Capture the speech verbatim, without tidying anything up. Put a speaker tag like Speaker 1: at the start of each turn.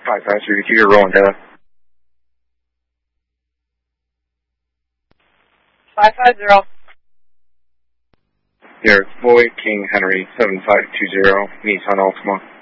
Speaker 1: five five three two, you're rolling data.
Speaker 2: five five zero.
Speaker 1: You're Boy King Henry seven five two zero, Nissan Altima.